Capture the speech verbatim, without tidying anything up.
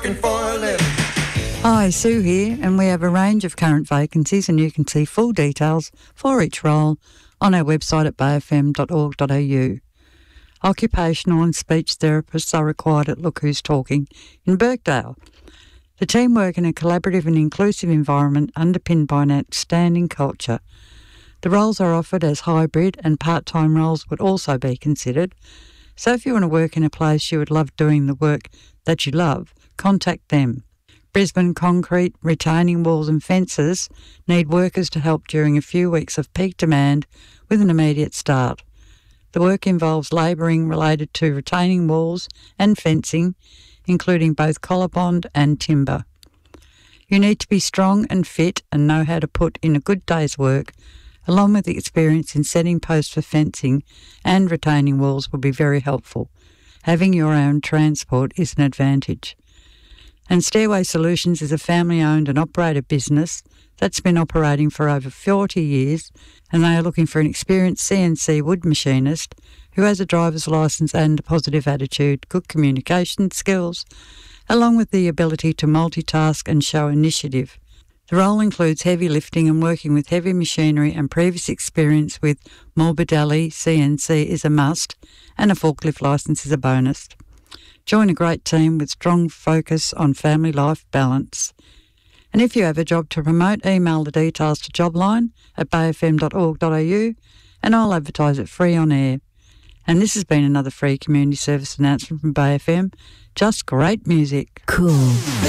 Hi, Sue here, and we have a range of current vacancies, and you can see full details for each role on our website at bay f m dot org dot a u. Occupational and speech therapists are required at Look Who's Talking in Birkdale. The team work in a collaborative and inclusive environment underpinned by an outstanding culture. The roles are offered as hybrid, and part-time roles would also be considered. So if you want to work in a place you would love doing the work that you love, contact them. Brisbane Concrete, Retaining Walls and Fences need workers to help during a few weeks of peak demand with an immediate start. The work involves labouring related to retaining walls and fencing, including both collar bond and timber. You need to be strong and fit and know how to put in a good day's work, along with the experience in setting posts for fencing and retaining walls will be very helpful. Having your own transport is an advantage. And Stairway Solutions is a family-owned and operated business that's been operating for over forty years, and they are looking for an experienced C N C wood machinist who has a driver's licence and a positive attitude, good communication skills, along with the ability to multitask and show initiative. The role includes heavy lifting and working with heavy machinery, and previous experience with Morbidelli C N C is a must, and a forklift licence is a bonus. Join a great team with strong focus on family life balance. And if you have a job to promote, email the details to jobline at bay f m dot org dot a u and I'll advertise it free on air. And this has been another free community service announcement from Bay F M. Just great music. Cool.